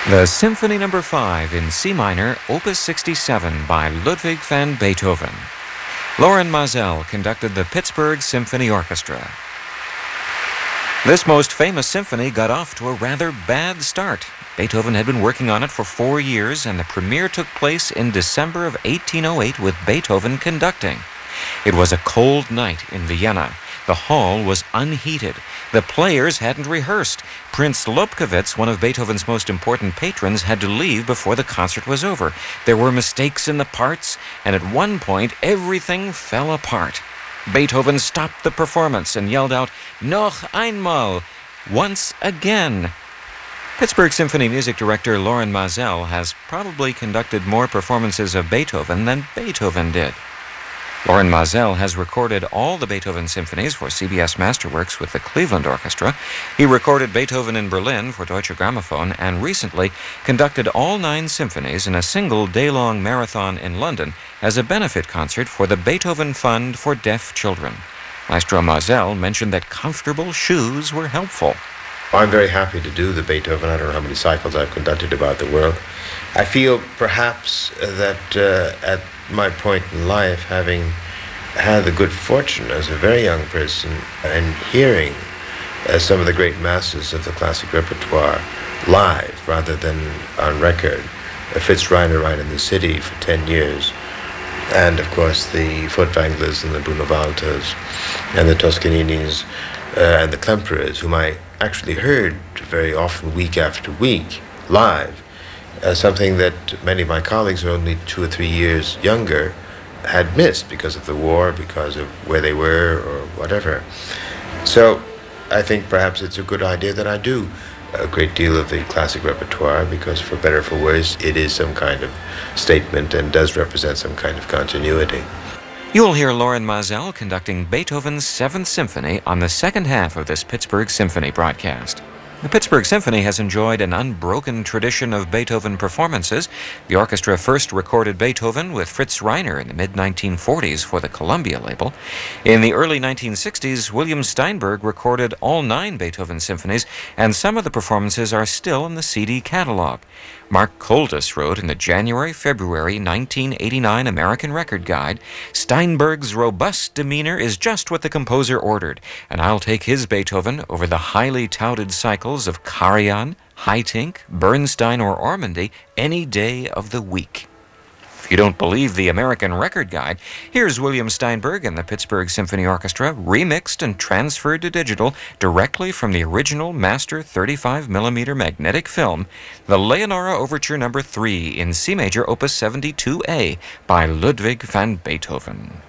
The Symphony No. 5 in C minor, Opus 67 by Ludwig van Beethoven. Lorin Maazel conducted the Pittsburgh Symphony Orchestra. This most famous symphony got off to a rather bad start. Beethoven had been working on it for 4 years, and the premiere took place in December of 1808 with Beethoven conducting. It was a cold night in Vienna. The hall was unheated. The players hadn't rehearsed. Prince Lobkowitz, one of Beethoven's most important patrons, had to leave before the concert was over. There were mistakes in the parts, and at one point, everything fell apart. Beethoven stopped the performance and yelled out, "Noch einmal," once again. Pittsburgh Symphony music director Lorin Maazel has probably conducted more performances of Beethoven than Beethoven did. Lorin Maazel has recorded all the Beethoven symphonies for CBS Masterworks with the Cleveland Orchestra. He recorded Beethoven in Berlin for Deutsche Grammophon and recently conducted all 9 symphonies in a single day-long marathon in London as a benefit concert for the Beethoven Fund for Deaf Children. Maestro Maazel mentioned that comfortable shoes were helpful. I'm very happy to do the Beethoven. I don't know how many cycles I've conducted about the world. I feel perhaps that at my point in life, having had the good fortune as a very young person and hearing some of the great masters of the classic repertoire live rather than on record, Fritz Reiner right in the city for 10 years, and of course the Furtwänglers and the Brunevaldos and the Toscaninis and the Klemperers, whom I actually heard very often week after week live, something that many of my colleagues who are only 2 or 3 years younger had missed because of the war, because of where they were or whatever. So I think perhaps it's a good idea that I do a great deal of the classic repertoire, because for better or for worse it is some kind of statement and does represent some kind of continuity. You'll hear Lorin Maazel conducting Beethoven's 7th Symphony on the second half of this Pittsburgh Symphony broadcast. The Pittsburgh Symphony has enjoyed an unbroken tradition of Beethoven performances. The orchestra first recorded Beethoven with Fritz Reiner in the mid-1940s for the Columbia label. In the early 1960s, William Steinberg recorded all 9 Beethoven symphonies, and some of the performances are still in the CD catalog. Mark Koldis wrote in the January-February 1989 American Record Guide, "Steinberg's robust demeanor is just what the composer ordered, and I'll take his Beethoven over the highly touted cycles of Karajan, Haitink, Bernstein, or Ormandy any day of the week." If you don't believe the American Record Guide, here's William Steinberg and the Pittsburgh Symphony Orchestra remixed and transferred to digital directly from the original master 35mm magnetic film, the Leonora Overture No. 3 in C major Opus 72A by Ludwig van Beethoven.